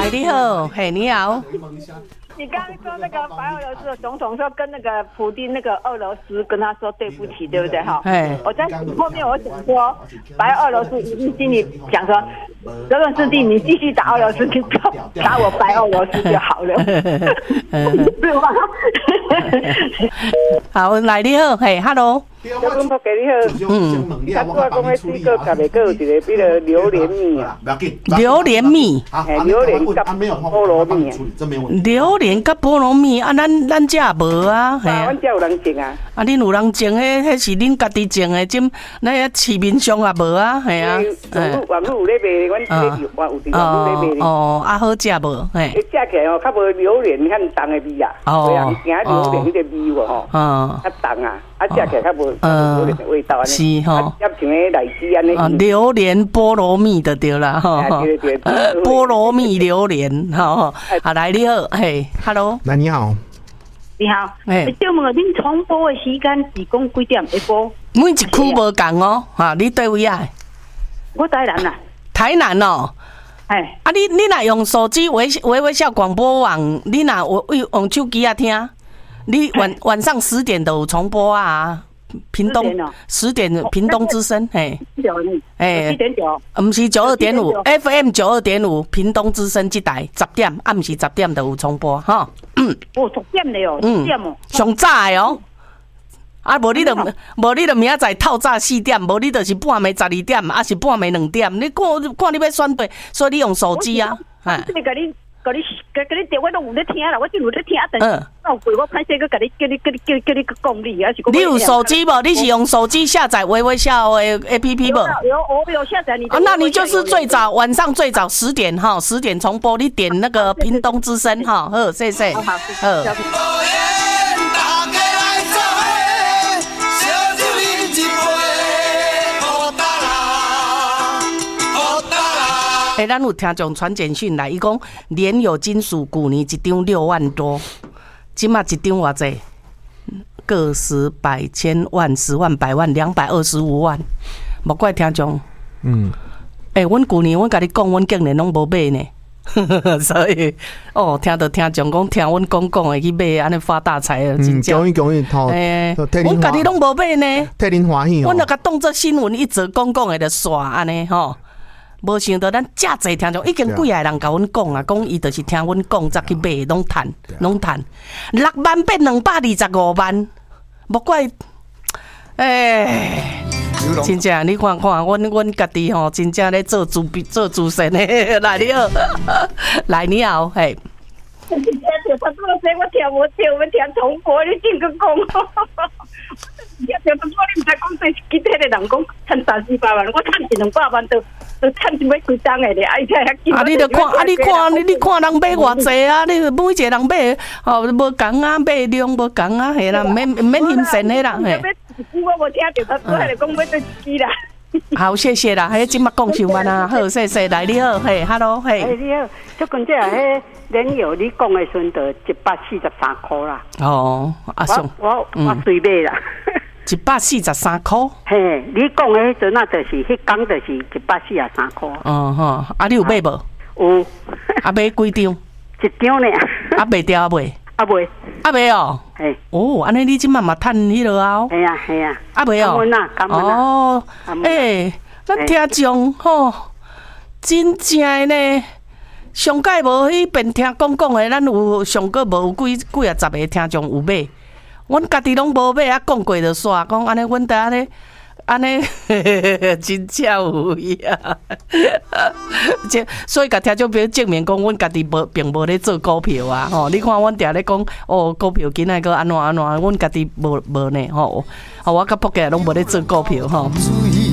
来你好，嘿，你好。 你刚刚说那个白俄罗斯的总统说跟那个普丁那个俄罗斯跟他说对不起，对不对哈？我在后面我想说，白俄罗斯一定心里想说，泽伦斯基你继续打俄罗斯，你不要打我白俄罗斯就好了，是吗？ 好，来你好，嘿 ，Hello。 我讲不给你好，他说讲的这个隔壁有一个比如榴莲米啊， 榴莲米， 榴莲跟菠萝米， 榴莲跟菠萝米啊，咱家无啊， 系啊，阮家有人种啊， 啊，恁有人种迄是恁家己种的，种那市面上也无啊，系啊， 网络有咧卖，阮这有网络咧卖。 哦，啊好食无？嘿， 食起来哦，较无榴莲遐重的味啊，对啊，惊榴莲迄个味喎吼，较重啊，啊食起来较无榴莲的味道安尼， 是吼， 要像迄荔枝安尼。 榴莲菠萝蜜就对啦，吼，菠萝蜜榴莲，吼，啊来你好，嘿 ，Hello， 来你好。 你好，请问恁重播的时间是讲几点会播？ 每一区无共哦，哈，你对位啊？ 我台南啦。 台南哦， 哎， 啊，你若用手机微笑广播网，你若用手机啊听，你晚上10点都有重播啊。屏东10点，屏东之声，嘿， 哎，7.9， 不是92.5 ，FM 92.5，屏东之声这台10点，暗时10点都有重播，哈。 哦，10点的哦，10点哦， 上早的哦。啊，无你就明仔载透早4点，无你就是半暝12点，啊是半暝2点。你看你要选对，所以你用手机啊。 这个你电话都有咧听啦，我就有咧听，但是到过我歹势个，叫你讲你，还是讲。你有手机无？你是用手机下载微笑的 APP 无？ 我有下载你。 啊，那你就是晚上最早10点哈，10点重播，你点那个屏东之声哈，好，谢谢。好。咱有听众传简讯来，伊讲联友金属旧年一张6万多，即马一张偌济？个十百千万10万百万225万，莫怪听众。阮旧年阮甲你讲，阮竟然拢无买呢，所以听到听众讲听阮讲的去买，安尼发大财了，真正。 恭喜头。 阮家己拢无买呢， 替恁欢喜哦。 阮就甲当作新闻一则讲的就刷安尼吼。无想到咱遮侪听众，已经几个人甲阮讲啊，讲伊就是听阮讲才去买，拢赚6万变225万，莫怪，真正你看，阮家己吼，真正咧做主神的，来你好，来你好，嘿。 我听无对，我听重播，你真个讲。你唔知讲对其他的人讲赚300-400万，我赚100-200万都赚一买几张的咧， 你著看，你看人买偌济啊？你每一个人买，无共啊，买量无共啊，系啦，免嫌神的啦，嘿。 我无听到，他还讲买对机啦。 好，谢谢啦，迄即马讲上完啊，好，谢谢，来你好，嘿 ，Hello， 嘿。 你好，最近这迄联友你讲的时阵就143块啦。 哦，啊上。 我随买啦。 143块。 嘿，你讲的迄阵啊，就是迄天就是143块。 哦吼，你有买无？ 有。 买几张？ 一张呢。 卖掉未？ 未。 未哦。 嘿。 安尼你即马嘛趁迄落啊？ 系啊。 未哦。 感恩啊。 咱听众吼，真正呢，上届无迄边听讲的，咱有上个无有几啊10个听众有买。阮家己拢无买，讲过就煞，讲安尼，阮得安尼，真正有呀。所以甲听众朋友证明讲，阮家己并无咧做股票啊。吼，你看阮定咧讲，股票今仔个安怎，阮家己无呢。吼，我甲仆家拢无咧做股票吼。